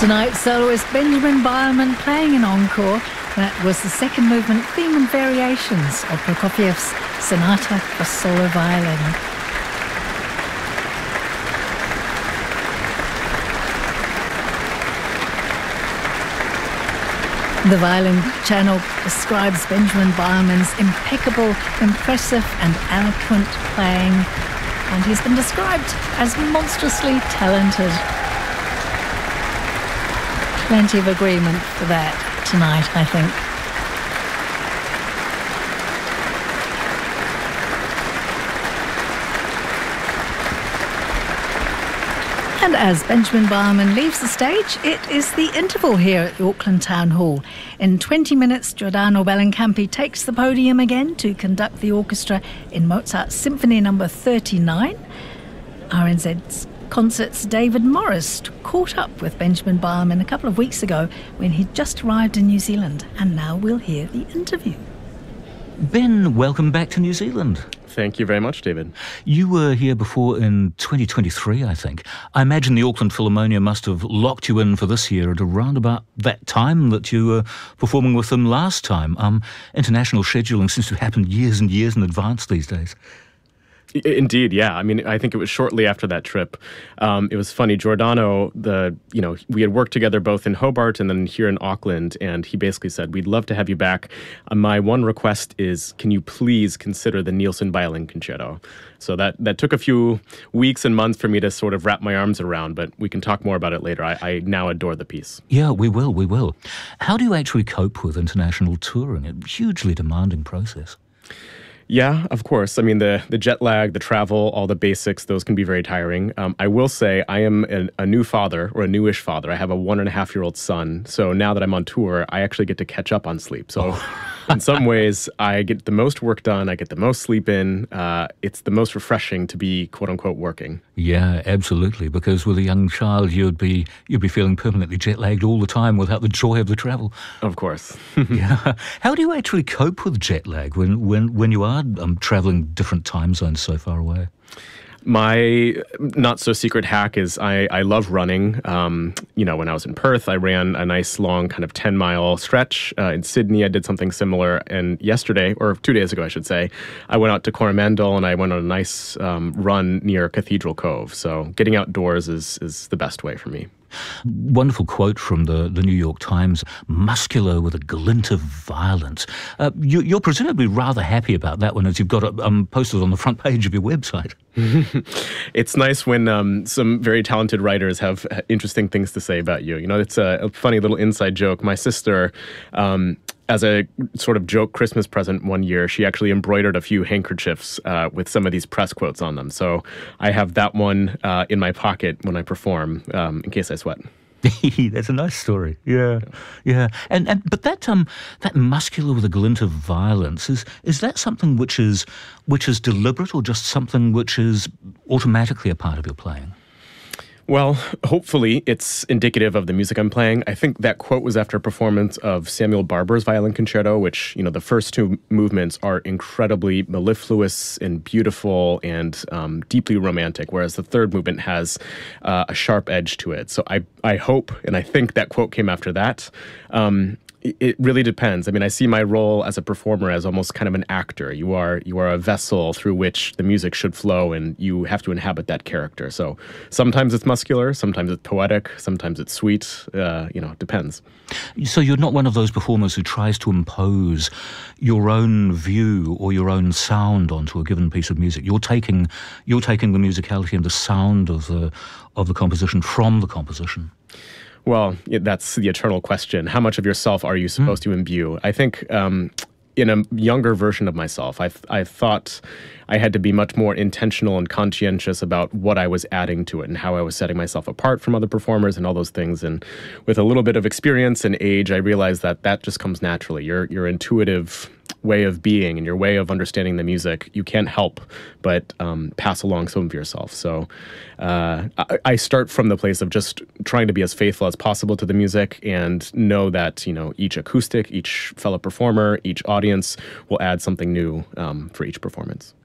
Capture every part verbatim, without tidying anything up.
Tonight's soloist Benjamin Beilman playing an encore. That was the second movement, theme and variations of Prokofiev's Sonata for Solo Violin. The Violin Channel describes Benjamin Beilman's impeccable, impressive and eloquent playing, and he's been described as monstrously talented. Plenty of agreement for that tonight, I think. And as Benjamin Beilman leaves the stage, it is the interval here at the Auckland Town Hall. In twenty minutes, Giordano Bellincampi takes the podium again to conduct the orchestra in Mozart's Symphony number thirty-nine. R N Z's Concert's David Morris caught up with Benjamin Beilman a couple of weeks ago when he'd just arrived in New Zealand, and now we'll hear the interview. Ben, welcome back to New Zealand. Thank you very much, David. You were here before in twenty twenty-three, I think. I imagine the Auckland Philharmonia must have locked you in for this year at around about that time that you were performing with them last time. Um, international scheduling seems to have happened years and years in advance these days. Indeed, yeah. I mean, I think it was shortly after that trip. Um, it was funny. Giordano, the you know, we had worked together both in Hobart and then here in Auckland, and he basically said, "We'd love to have you back. Uh, my one request is, can you please consider the Nielsen Violin Concerto?" So that that took a few weeks and months for me to sort of wrap my arms around, but we can talk more about it later. I, I now adore the piece. Yeah, we will, we will. How do you actually cope with international touring? A hugely demanding process. Yeah, of course. I mean, the, the jet lag, the travel, all the basics, those can be very tiring. Um, I will say I am a, a new father, or a newish father. I have a one and a half year old son. So now that I'm on tour, I actually get to catch up on sleep. So in some ways, I get the most work done. I get the most sleep in. Uh, it's the most refreshing to be, quote unquote, working. Yeah, absolutely. Because with a young child, you'd be you'd be feeling permanently jet lagged all the time without the joy of the travel. Of course. Yeah. How do you actually cope with jet lag when when when you are um, traveling different time zones so far away? My not-so-secret hack is I, I love running. Um, you know, when I was in Perth, I ran a nice long kind of ten-mile stretch. Uh, in Sydney, I did something similar. And yesterday, or two days ago, I should say, I went out to Coromandel and I went on a nice um, run near Cathedral Cove. So getting outdoors is, is the best way for me. Wonderful quote from the, the New York Times, muscular with a glint of violence. Uh, you, you're presumably rather happy about that one, as you've got it um, posted on the front page of your website. It's nice when um, some very talented writers have interesting things to say about you. You know, it's a, a funny little inside joke. My sister, um, as a sort of joke Christmas present one year, she actually embroidered a few handkerchiefs uh, with some of these press quotes on them. So I have that one uh, in my pocket when I perform, um, in case I sweat. That's a nice story. Yeah, yeah. And and but that um that muscular with a glint of violence, is is that something which is which is deliberate, or just something which is automatically a part of your playing? Well, hopefully it's indicative of the music I'm playing. I think that quote was after a performance of Samuel Barber's Violin Concerto, which, you know, the first two movements are incredibly mellifluous and beautiful and um, deeply romantic, whereas the third movement has uh, a sharp edge to it. So I, I hope, and I think that quote came after that. Um, It really depends. I mean, I see my role as a performer as almost kind of an actor. You are you are a vessel through which the music should flow, and you have to inhabit that character. So sometimes it's muscular, sometimes it's poetic, sometimes it's sweet. Uh, you know, it depends. So you're not one of those performers who tries to impose your own view or your own sound onto a given piece of music. You're taking you're taking the musicality and the sound of the of the composition from the composition. Well, that's the eternal question. How much of yourself are you supposed mm. to imbue? I think um, in a younger version of myself, I, I thought I had to be much more intentional and conscientious about what I was adding to it and how I was setting myself apart from other performers and all those things. And with a little bit of experience and age, I realized that that just comes naturally. Your, your intuitive way of being and your way of understanding the music, you can't help but um, pass along some of yourself. So uh, I, I start from the place of just trying to be as faithful as possible to the music and know that, you know, each acoustic, each fellow performer, each audience will add something new um, for each performance.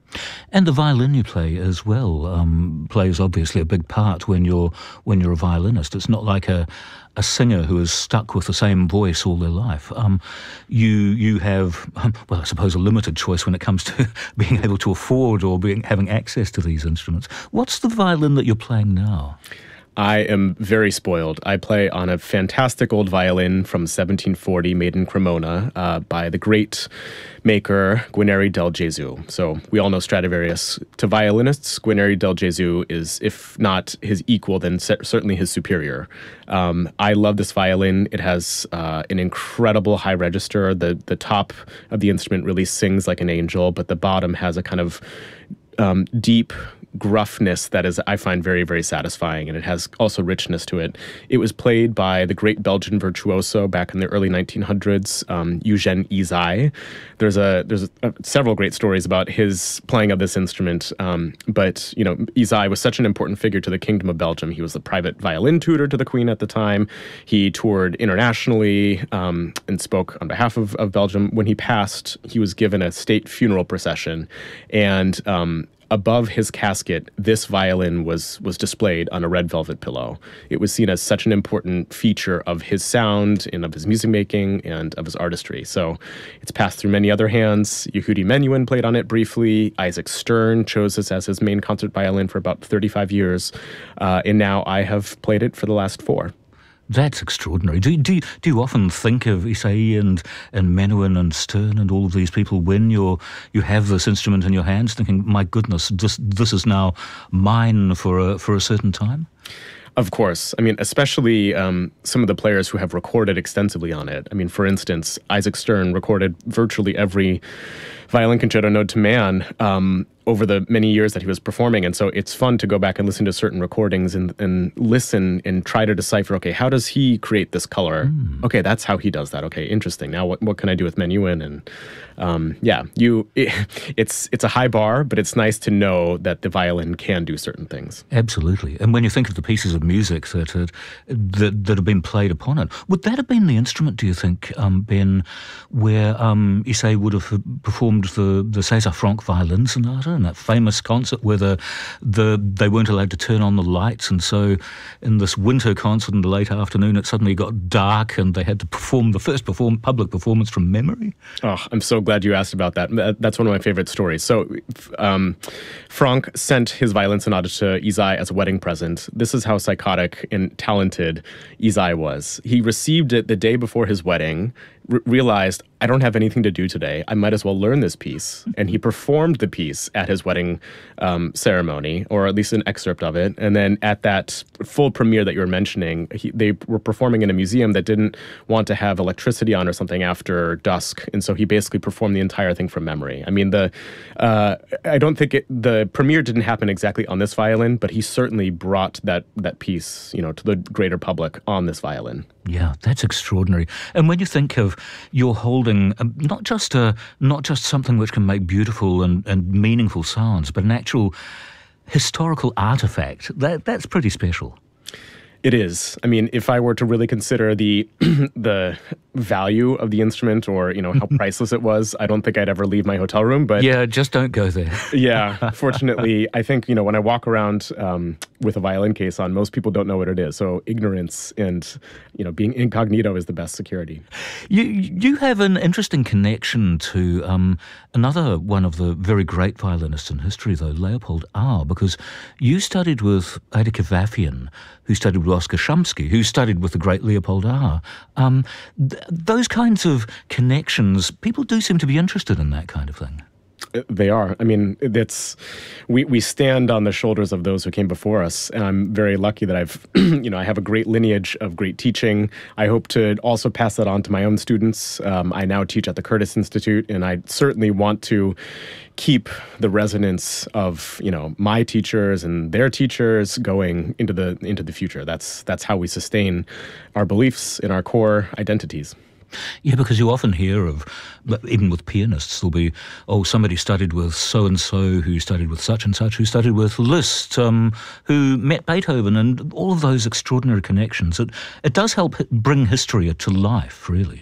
And the violin you play as well um, plays obviously a big part when you're when you're a violinist. It's not like a a singer who is stuck with the same voice all their life. Um, you you have um, well, I suppose a limited choice when it comes to being able to afford or being having access to these instruments. What's the violin that you're playing now? I am very spoiled. I play on a fantastic old violin from seventeen forty made in Cremona uh, by the great maker Guarneri del Gesù. So we all know Stradivarius. To violinists, Guarneri del Gesù is, if not his equal, then certainly his superior. Um, I love this violin. It has uh, an incredible high register. The, the top of the instrument really sings like an angel, but the bottom has a kind of um, deep gruffness that is, I find, very, very satisfying, and it has also richness to it. It was played by the great Belgian virtuoso back in the early nineteen hundreds, um, Eugène Ysaÿe. There's a there's a, uh, several great stories about his playing of this instrument, um, but you know, Ysaÿe was such an important figure to the Kingdom of Belgium. He was the private violin tutor to the Queen at the time. He toured internationally um, and spoke on behalf of, of Belgium. When he passed, he was given a state funeral procession, and um, above his casket, this violin was was displayed on a red velvet pillow. It was seen as such an important feature of his sound and of his music making and of his artistry. So it's passed through many other hands. Yehudi Menuhin played on it briefly. Isaac Stern chose this as his main concert violin for about thirty-five years. Uh, and now I have played it for the last four. That's extraordinary. Do, do, do you often think of Ysaÿe and, and Menuhin and Stern and all of these people when you're, you have this instrument in your hands, thinking, my goodness, this, this is now mine for a, for a certain time? Of course. I mean, especially um, some of the players who have recorded extensively on it. I mean, for instance, Isaac Stern recorded virtually every violin concerto known to man um, over the many years that he was performing. And so it's fun to go back and listen to certain recordings and, and listen and try to decipher, okay, how does he create this color? Mm. Okay, that's how he does that. Okay, interesting. Now what, what can I do with Menuhin? And um, yeah, you it, it's it's a high bar, but it's nice to know that the violin can do certain things. Absolutely. And when you think of the pieces of music that had, that, that have been played upon it, would that have been the instrument, do you think, um, Ben, where um, Ysaÿe would have performed the, the César Franck violin sonata in that famous concert where the, the they weren't allowed to turn on the lights, and so in this winter concert in the late afternoon it suddenly got dark and they had to perform the first perform, public performance from memory? Oh, I'm so glad you asked about that. That's one of my favorite stories. So um, Franck sent his violin sonata to Ysaÿe as a wedding present. This is how psychotic and talented Ysaÿe was. He received it the day before his wedding, r- realized, I don't have anything to do today. I might as well learn this piece. And he performed the piece at his wedding um, ceremony, or at least an excerpt of it. And then at that full premiere that you were mentioning, he, they were performing in a museum that didn't want to have electricity on or something after dusk. And so he basically performed the entire thing from memory. I mean, the uh, I don't think it, the premiere didn't happen exactly on this violin, but he certainly brought that, that piece, you know, to the greater public on this violin. Yeah, that's extraordinary. And when you think of you're holding um, not just a not just something which can make beautiful and, and meaningful sounds, but an actual historical artifact, that that's pretty special. It is. I mean, if I were to really consider the the value of the instrument, or you know how priceless it was, I don't think I'd ever leave my hotel room. But yeah, just don't go there. Yeah, fortunately, I think you know when I walk around um, with a violin case on, most people don't know what it is. So ignorance and you know being incognito is the best security. You you have an interesting connection to um, another one of the very great violinists in history, though, Leopold Auer, because you studied with Ada Kavafian, who studied with Oskar Shumsky, who studied with the great Leopold Auer. Um, th- those kinds of connections, people do seem to be interested in that kind of thing. They are. I mean, it's we, we stand on the shoulders of those who came before us, and I'm very lucky that I've, you know, I have a great lineage of great teaching. I hope to also pass that on to my own students. Um, I now teach at the Curtis Institute, and I certainly want to keep the resonance of you know my teachers and their teachers going into the into the future. That's that's how we sustain our beliefs in our core identities. Yeah, because you often hear of, even with pianists, there'll be, oh, somebody studied with so-and-so, who studied with such-and-such, who studied with Liszt, um, who met Beethoven, and all of those extraordinary connections. It, it does help bring history to life, really.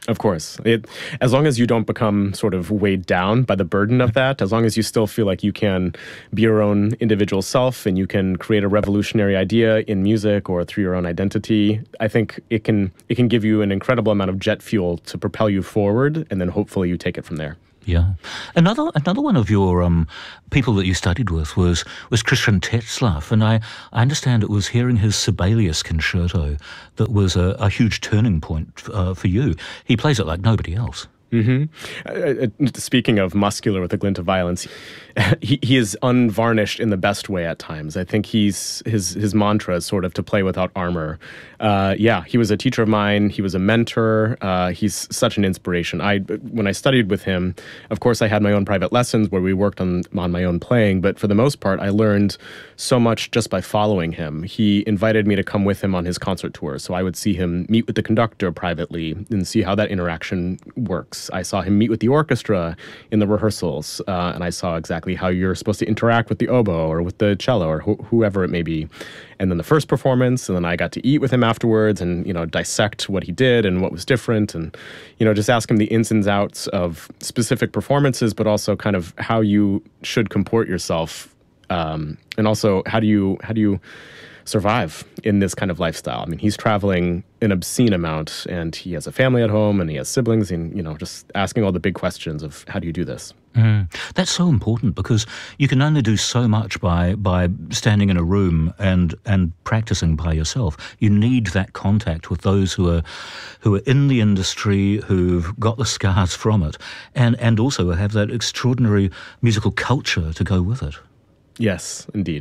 Of course. It, as long as you don't become sort of weighed down by the burden of that, as long as you still feel like you can be your own individual self and you can create a revolutionary idea in music or through your own identity, I think it can it can give you an incredible amount of jet fuel to propel you forward, and then hopefully you take it from there. Yeah. Another another one of your um, people that you studied with was was Christian Tetzlaff, and I, I understand it was hearing his Sibelius concerto that was a, a huge turning point uh, for you. He plays it like nobody else. Mm-hmm. Uh, uh, speaking of muscular with a glint of violence, he, he is unvarnished in the best way at times. I think he's his his mantra is sort of to play without armor. Uh, yeah, he was a teacher of mine. He was a mentor. Uh, he's such an inspiration. I when I studied with him, of course, I had my own private lessons where we worked on on my own playing. But for the most part, I learned so much just by following him. He invited me to come with him on his concert tour, so I would see him meet with the conductor privately and see how that interaction works. I saw him meet with the orchestra in the rehearsals, uh, and I saw exactly how you're supposed to interact with the oboe or with the cello or wh- whoever it may be. And then the first performance, and then I got to eat with him afterwards and, you know, dissect what he did and what was different and, you know, just ask him the ins and outs of specific performances, but also kind of how you should comport yourself, um, and also how do you how do you survive in this kind of lifestyle. I mean, he's traveling an obscene amount, and he has a family at home, and he has siblings, and, you know, just asking all the big questions of how do you do this? Mm. That's so important because you can only do so much by by standing in a room and and practicing by yourself. You need that contact with those who are who are in the industry, who've got the scars from it, and and also have that extraordinary musical culture to go with it. Yes, indeed.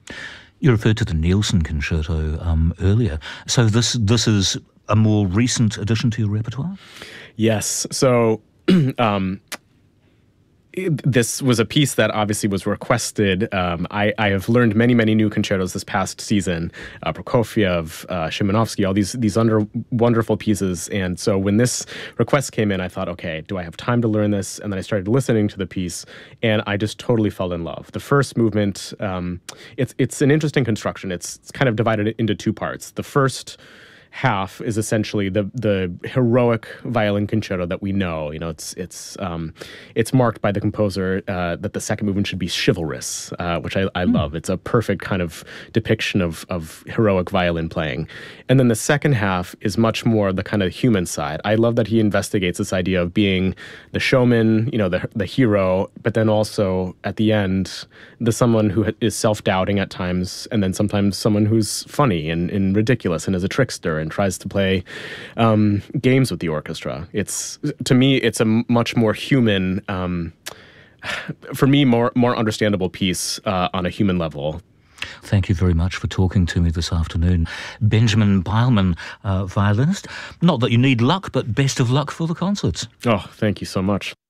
You referred to the Nielsen Concerto um, earlier. So this this is a more recent addition to your repertoire? Yes. So um, it, this was a piece that obviously was requested. Um, I, I have learned many, many new concertos this past season. Uh, Prokofiev, uh, Szymanowski, all these these under wonderful pieces. And so when this request came in, I thought, okay, do I have time to learn this? And then I started listening to the piece, and I just totally fell in love. The first movement, um, it's it's an interesting construction. It's, it's kind of divided into two parts. The first half is essentially the the heroic violin concerto that we know. You know, it's it's um, it's marked by the composer uh, that the second movement should be chivalrous, uh, which I, I mm. love. It's a perfect kind of depiction of of heroic violin playing. And then the second half is much more the kind of human side. I love that he investigates this idea of being the showman, you know, the the hero, but then also at the end, the someone who is self-doubting at times, and then sometimes someone who's funny and, and ridiculous and is a trickster and tries to play um, games with the orchestra. It's, to me, it's a much more human, um, for me, more more understandable piece uh, on a human level. Thank you very much for talking to me this afternoon. Benjamin Beilman, uh, violinist. Not that you need luck, but best of luck for the concerts. Oh, thank you so much.